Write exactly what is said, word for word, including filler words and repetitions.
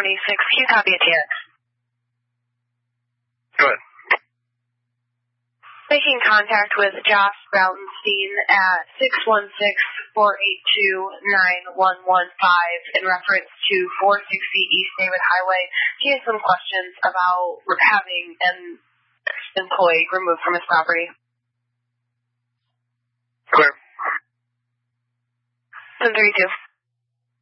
twenty-six. Can you copy a T X? Go ahead. Making contact with Josh Rautenstein at six one six, four eight two, nine one one five in reference to four sixty East David Highway. He has some questions about having an employee removed from his property. Clear. seven three two.